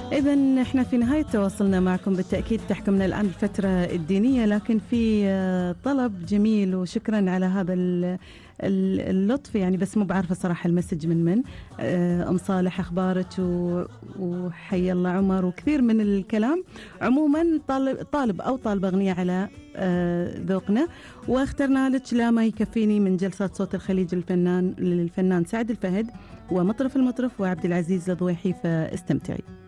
إذن إحنا في نهاية تواصلنا معكم، بالتأكيد تحكمنا الآن الفترة الدينية، لكن في طلب جميل وشكرا على هذا اللطف يعني، بس مو بعرفة صراحة المسج من أم صالح أخبارك وحي الله عمر وكثير من الكلام. عموما طالب أو طالبة أغنية على ذوقنا، واخترنا لك لا ما يكفيني من جلسات صوت الخليج للفنان سعد الفهد ومطرف المطرف وعبد العزيز الضويحي، فاستمتعي.